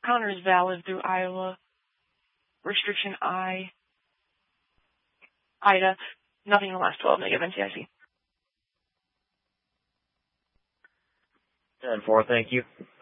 counter is valid through Iowa. Restriction IDA. Nothing in the last 12, negative NCIC. 10-4, thank you.